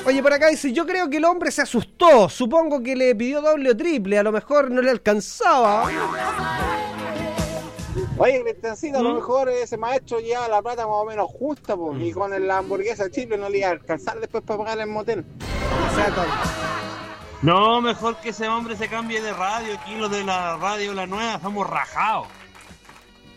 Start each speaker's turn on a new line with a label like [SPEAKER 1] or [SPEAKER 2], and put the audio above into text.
[SPEAKER 1] Oye, por acá dice, yo creo que el hombre se asustó. Supongo que le pidió doble o triple. A lo mejor no le alcanzaba.
[SPEAKER 2] Oye, Cristiancito, a lo mejor ese maestro lleva la plata más o menos justa, pues, y con la hamburguesa triple no le iba a alcanzar después para pagar el motel.
[SPEAKER 3] No, mejor que ese hombre se cambie de radio. Aquí los de la radio, la nueva, estamos rajados.